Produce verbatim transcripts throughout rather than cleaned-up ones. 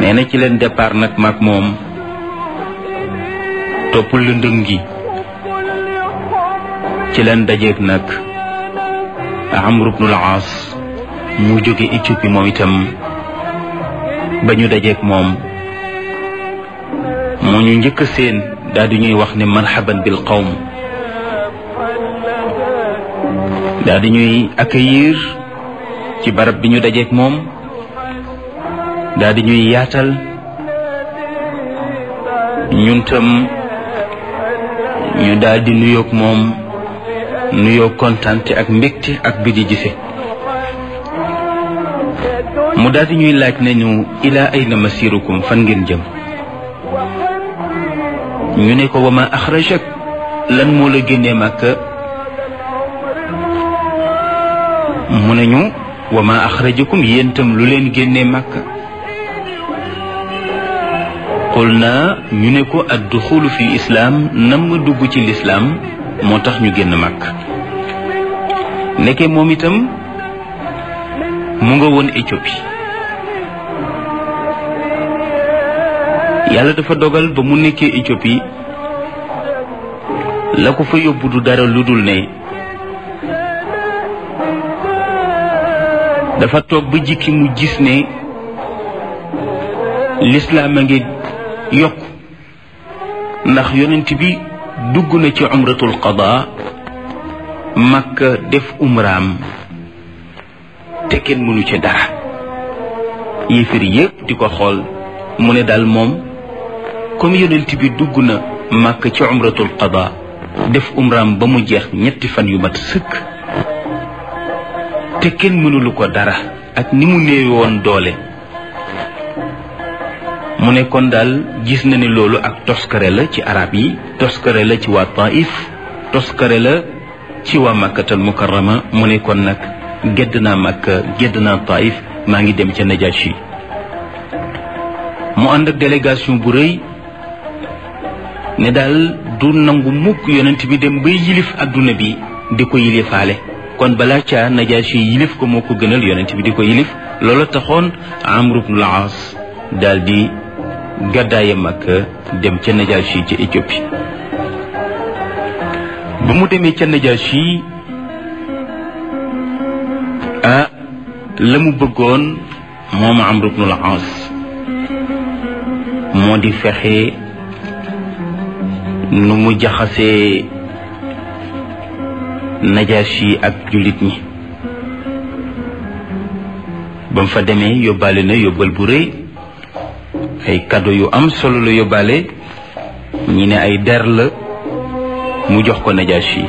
nee na ci leen départ nag maag moom topp lëndëm gi ci leen dajeeg nag Amr ibnul Aas mu jóge Éthiopie moom itam ba ñu dajeeg moom moo ñu njëkk a seen daal di ñuy wax ne marhaban bil qawm daal di ñuy accueillir ci barab bi ñu dajeeg moom daal di ñuy yaatal ñun tam ñu daal di nuyoog moom nuyoo kontaante ak mbégte ak bi di gise mu daal di ñuy laaj nañu ila ayna masirukum fan ngeen jëm ñu ne ko wa ma axrajak lan moo la génnee Màkka mu ne ñu wa ma axrajakum yéen tam lu leen génnee Màkka qul naa ñu ne ko adduxulu fi islaam nam ma dugg ci lislaam moo tax ñu génn Màkka nekkee moom itam mu nga woon Éthiopie yàlla dafa dogal ba mu nekkee Éthiopie la ko fa yóbbu du dara lu dul ne dafa toog ba jikki mu gis ne lislaam a ngi yokk ndax yonent bi dugg na ci umratul qada Makka def umraam te kenn mënu ci dara yéefar yépp di ko xool mu ne daal moom comme yonent bi dugg na Makka ci umratul qada def umraam ba mu jeex ñetti fan yu mat sëkk te kenn mënulu ko dara ak ni mu néewe woon doole mu ne kon daal gis na ne loolu ak toskare la ci arab yi toskare la ci waa Taif toskare la ci waa Makkatal Mukarrama mu ne kon nag gedd naa Makka gedd naa Taif maa ngi dem ca Najashi mu ànd ak délégation bu rëy ne daal du nangu mukk yonent bi dem bay yilif adduna bi di ko yilifaale kon balaa caa Najashi yilif ko moo ko gënal yonent bi di ko yilif loolu taxoon Amr ibnul Aas daal di gàddaaye Makka dem ca Najashi ca Éthiopie ba mu demee ca Najashi ah la mu bëggoon moom Amr ibnul Aas moo di fexe nu mu jaxasee Najashi ak jullit ñi ba mu fa demee yóbbaale na yóbbal bu rëy ay cadeau yu am solo la yóbbaale ñi ne ay der la mu jox ko Najashi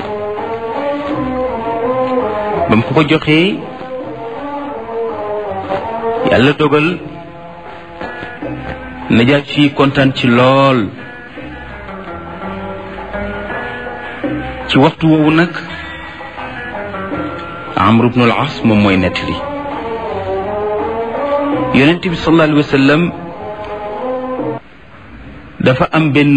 ba mu ko ko joxee yàlla dogal Najashi kontaan ci lool ci waxtu woowu nag Amr ibnul As moom mooy nettali yonent bi sallallahu alayhi wa sallam dafa am benn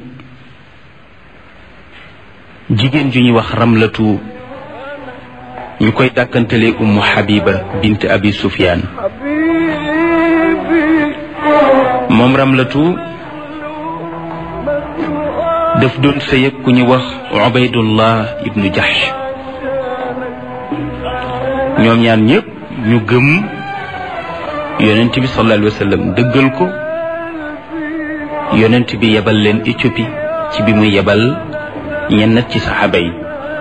jigéen ju ñuy wax Ramlatu ñu koy dàkkantalee Ummu Habiba bint Abi Sufyaan moom Ramlatu daf doon sëy ak ku ñu wax Ubaydullah ibnu Jahsh ñoom ñaar ñëpp ñu gëm yonent bi sallallahu alayhi wa sallam dëggal ko yonent bi yebal leen Éthiopie ci bi muy yebal ñenn ci saxaaba yi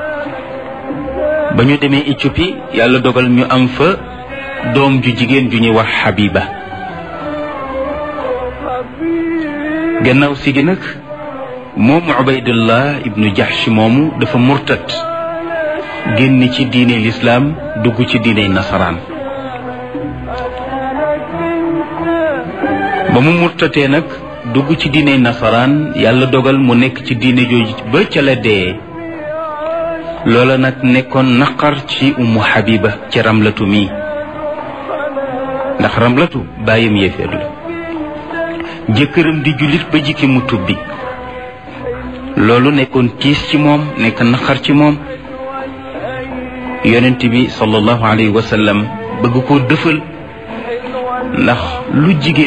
ba ñu demee Éthiopie yàlla dogal ñu am fa doom ju jigéen ju ñuy wax Habiba gannaaw si gi nag moom Ubaydullah ibnu Jahsh moomu dafa murtat génn ci diine lislaam dugg ci diine nasaraan ba mu murtatee nag dugg ci diine nasaraan yàlla dogal mu nekk ci diine jooju ba ca la dee loola nag nekkoon naqar ci Ummu Habiba ci Ramlatu mi ndax Ramlatu bàyyam yéeféer la jëkkëram di jullit ba jikki mu tubbi loolu nekkoon tiis ci moom nekk naqar ci moom yonent bi sallallahu alayhi wa sallam bëgg koo dëfal ndax lu jigéen